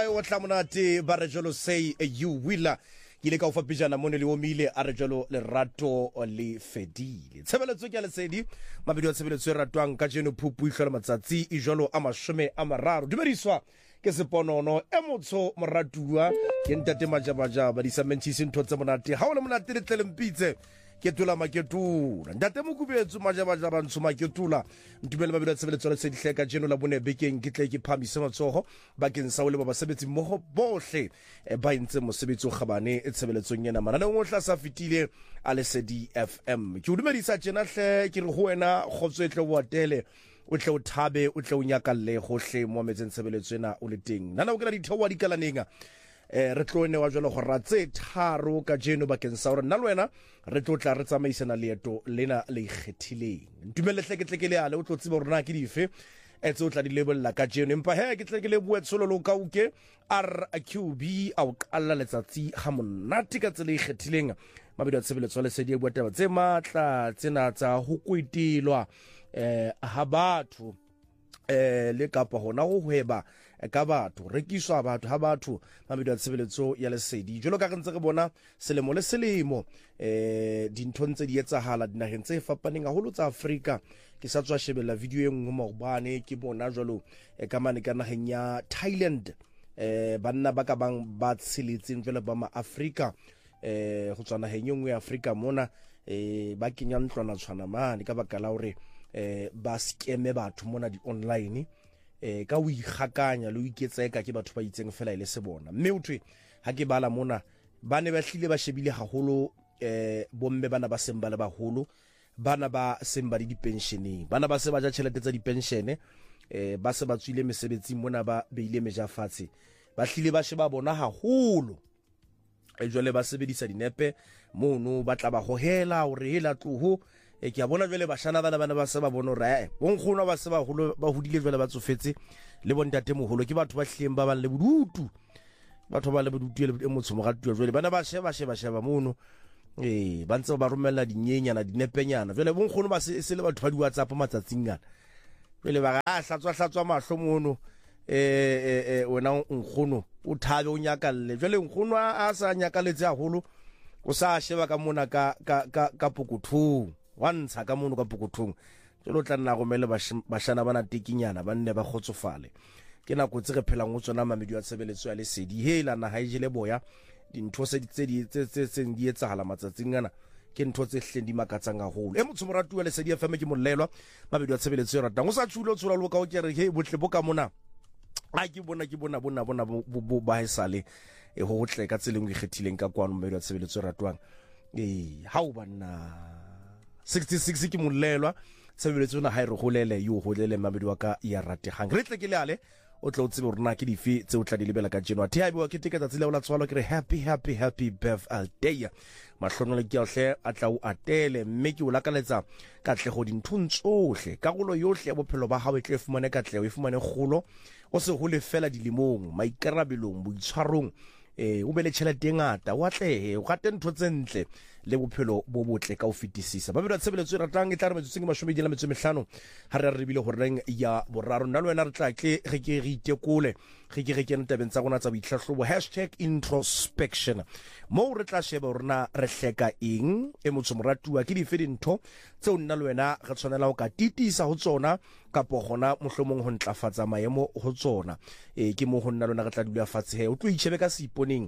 wa tlamonate ba re jalo say you will ke ile ka o fapijana mone le omile a re jalo lerato le fedile tshebeletso ke a lesedi mabedi wa tshebeletso e ratwang ka jeno phupu ihlola matsatsi e jalo a mashome a mararo dumediswa ke seponono e motsho moratuwa ke ntate majabaja ba di samentisi ntho tse monate ha o le monate le tlelempitse ke tula maketula ntate mokubetso majabaja ba ntsho maketula ntumele mabedi wa tshebeletso le sedile ka jeno la bone bekeng ke tle ke phamise matsogo bakeng sa o le ba basebetsi mmogo bohle ba intse mosebetsi o gabane e tshebeletsong yena manane o tla sa fitile a lesedi FM ke o dumedisa tjena hle ke re go wena khotso etle o atele o tle o thabe o tle o nyakalle gohle mo metseng tshebeletso ena o le teng nana o ke la dithewa di kalanenga re tlone wa jwalo go ratse tharo ka jeno bakeng sa hore nna le wena re tla re tsamaisana leeto lena le ikgethileng ntumelle tle le ale o tlo tseba rona ke dife etso tla di lebella ka jeno empa he ke tle ke le bue tsolo lo ka uke RQB au qalla letsatsi ha monate ka tsela ikgethileng mabedi a tshebeletso le sedi e bua taba tse matla tsena tsa ho kwetilwa ha batho le kapa hona go hweba ka batho rekiswa batho ha batho mabedi a tshebeletso ya lesedi jalo ka rentse re bona selemo le selemo dintho ntse di etsahala dinageng tse fapaneng haholo tsa Afrika ke sa tswa shebella video e nngwe maobane ke bona jalo ka mane ka nageng ya Thailand banna ba ka bang ba tshiletseng jalo ba ma Afrika go tswana henye ya Afrika mona ba kenya ntlwana tshwana mane ka baka la hore ba skeme batho mona di online ka o igakanya le o iketseka ke batho ba itseng fela ile se bona mme uthwe ha ke bala mona ba ne ba hlile ba shebile haholo bomme bana ba semba le baholo bana ba semba di pensioneng bana ba se ba ja tšhelete tsa di pensione ba se ba tswile mesebetsing mona ba beile meja fatshe ba hlile ba sheba bona haholo jwale ba sebedisa dinepe mono ba tla ba hohela hore hela tloho ke a bona jwale bashana bana ba se ba bona hore bonkgono ba se ba holo ba hodile jwale ba tsofetse le bontate moholo ke batho ba hleng ba le bodutu batho ba le bodutu le motsho moratuwa jwale bana ba sheba mono ba ntse ba romella dinyenyana dinepenyana jwale bonkgono ba se le batho ba di WhatsApp matsatsing ngana jwale ba hlatswa mahlo mono wena nkgono o thabe o nyakalle jwale nkgono a sa nyakaletse haholo o sa sheba ka mona ka pokothong wa ntsha ka mono ka pokothong jwale o tla nna go mele bashana bana tekinyana ba nne ba khotsofale ke nako tse re phelang o tsona mamedi wa tshebeletso ya lesedi hela na ha ijele boya dintho se tse di etsahala matsatsing ana ke ntho tse hleng di makatsang haholo motho moratuwa lesedi FM ke mollelwa mabedi wa tshebeletso e ratang o sa tshule o tshola lo ka o kere he botle bo ka mona a ke bona bo ba esale ho tle ka tseleng go ikgethileng ka kwano mabedi wa tshebeletso e ratwang ha o banna 66 ke mollelwa tshebeletso na ha e re golele yo golele mabedi wa ka ya rategang re tle ke le ale o tla o tsebe rona ke dife tse o tla di lebela ka jeno a thiabe wa ke teketsa tsela o la tswalo ke re happy birthday mahlono le ke hle a tla o atele mme ke o lakaletsa katlego dinthong tsohle karolo yohle ya bophelo ba hao e tle fumane katlego e fumane kgolo o se ho le fela dilimong maikarabelong boitshwarong o be le tšhelete ngata o atlehe o gate ntho tse ntle le bophelo bo botle ka o fetisisa ba bela tshebeletso e ratang e tla re metseng mashome metso mehlano ha re re bile horeng ya boraro nna le wena re tla ke re itekole ke kena tabeng tsa rona tsa boitlhahlobo #introspection mo re tla sheba rona re hleka eng motho moratuwa ke dife dintho tseo nna le wena re tshwanela ho ka titisa ho tsona kapo gona mohlomong ho ntlafatsa maemo ho tsona ke mo ho nna le wena re tla dula fatshe he o tlo itshebe ka seiponeng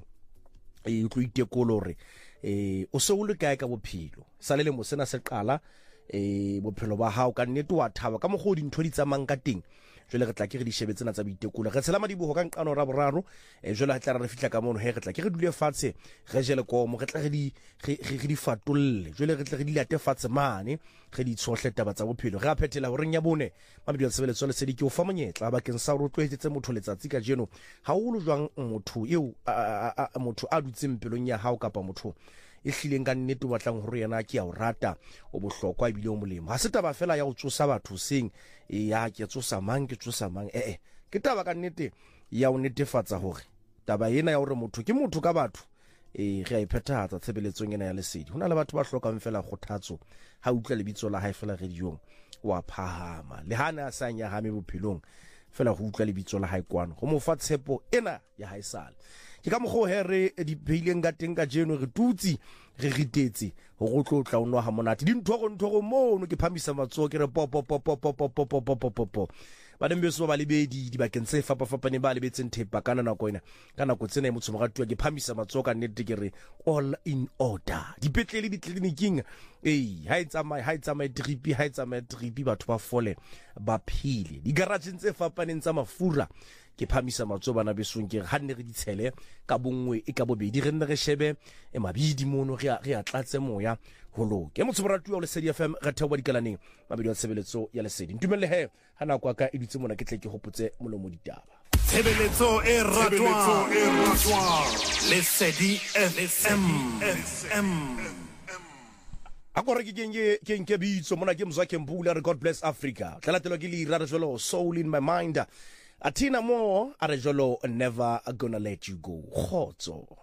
o tlo itekolo re o se o le kae ka bophelo sa le mo sena se qala bophelo ba hao ka nnete wa thaba ka mogodi ntho di tsamang ka teng jwale re tla ke re di shebetsena tsa boitekolo re tshela madiboho ka nqano ra boraro jwale ha tla re fitla ka mono he re tla ke re dule fatshe re jele komo re tla re di fatolle jwale re tla re di late fatshe mane re di tshohle taba tsa bophelo re a phethela ho reng ya bone mabedi a tshebeletso le sediki o fa monyetla bakeng sa hore o tloetsetse motho letsatsi ka jeno haholo jwang motho eo motho a dutseng pelong ya hao kapa motho e hlileng ka nnete o batlang hore yena ke ya o rata o bohlokwa ebile o molemo ha se taba fela ya go tsosa batho seng ya ke tsosa mang ke taba ka nnete ya o netefatsa hore taba ena ya hore motho ke motho ka batho re a iphethahatsa tshebeletsong ena ya lesedi hona le batho ba hlokang fela kgothatso ha utlwa lebitso la hae fela radiong wa phahama le hana a sa nyahame bophelong fela go utlwa lebitso la hae kwano go mo fa tshepo ena ya hae sale ke ka mogo he re di beileng ga teng ka jeno re tutsi re ritetse go tlo tla onwa ha monate di nthogo mono ke phamisa matso ke re pop ba dembeso ba lebedi di bakeng tse fapane ba lebetseng thepa kana nako ena kana go tsena motho mogatwa ke phamisa matso ka nnete ke re all in order dipetlele di clinicing ha itsamai tripi batho ba fole ba phile di garage tse fapaneng tsa mafura ke phamisa matso bana besong ke ha nne re ditshele ka bongwe e ka bobedi re nne re shebe e mabidi mono re a tlatse moya holo ke motho moratuwa le Lesedi FM re theoba dikalaneng mabedi wa tshebeletso ya Lesedi ntumelle he hana kwa ka editse mona ke tle ke hopotse molomo ditaba tshebeletso e ratwa Lesedi FM akore ke nke bitso mona ke mzwakhe Mbula re God bless Africa tlalatelo ke le rara jolo soul in my mind Atina mo are jolo never gonna let you go khotso